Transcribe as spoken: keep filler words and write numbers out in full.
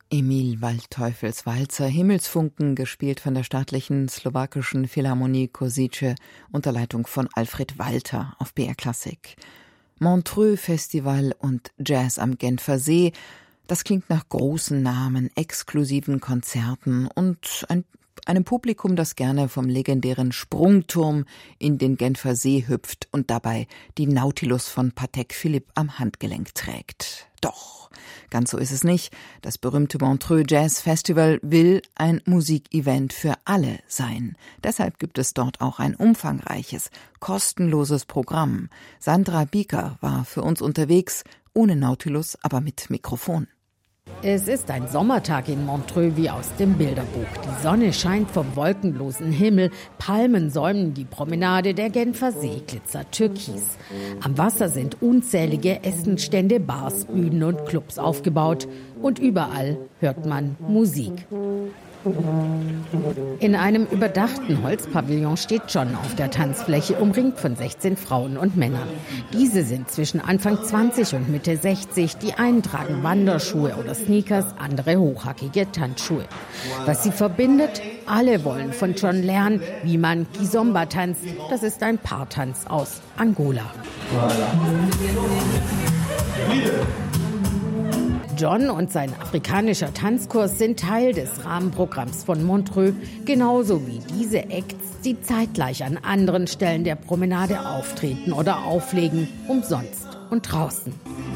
Emil Waldteufels Walzer Himmelsfunken, gespielt von der staatlichen slowakischen Philharmonie Košice unter Leitung von Alfred Walter auf B R Klassik. Montreux Festival und Jazz am Genfer See, das klingt nach großen Namen, exklusiven Konzerten und ein, einem Publikum, das gerne vom legendären Sprungturm in den Genfer See hüpft und dabei die Nautilus von Patek Philippe am Handgelenk trägt. Doch, ganz so ist es nicht. Das berühmte Montreux Jazz Festival will ein Musikevent für alle sein. Deshalb gibt es dort auch ein umfangreiches, kostenloses Programm. Sandra Bieker war für uns unterwegs, ohne Nautilus, aber mit Mikrofon. Es ist ein Sommertag in Montreux wie aus dem Bilderbuch. Die Sonne scheint vom wolkenlosen Himmel, Palmen säumen die Promenade, der Genfer See glitzert türkis. Am Wasser sind unzählige Essenstände, Bars, Bühnen und Clubs aufgebaut. Und überall hört man Musik. In einem überdachten Holzpavillon steht John auf der Tanzfläche, umringt von sechzehn Frauen und Männern. Diese sind zwischen Anfang zwanzig und Mitte sechzig. Die einen tragen Wanderschuhe oder Sneakers, andere hochhackige Tanzschuhe. Was sie verbindet? Alle wollen von John lernen, wie man Kizomba tanzt. Das ist ein Paartanz aus Angola. John und sein afrikanischer Tanzkurs sind Teil des Rahmenprogramms von Montreux, genauso wie diese Acts, die zeitgleich an anderen Stellen der Promenade auftreten oder auflegen, umsonst und draußen.